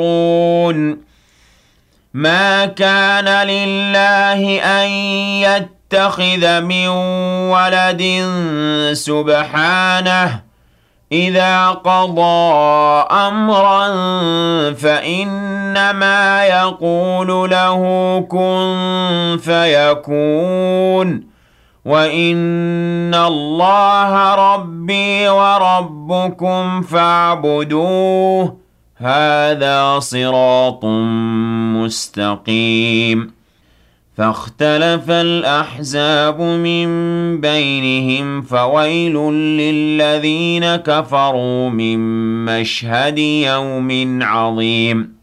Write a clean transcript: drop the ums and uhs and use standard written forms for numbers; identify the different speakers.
Speaker 1: ما كان لله أن يتخذ من ولد سبحانه إذا قضى أمرا فإنما يقول له كن فيكون وإن الله ربي وربكم فاعبدوه هذا صراط مستقيم فاختلف الأحزاب من بينهم فويل للذين كفروا من مشهد يوم عظيم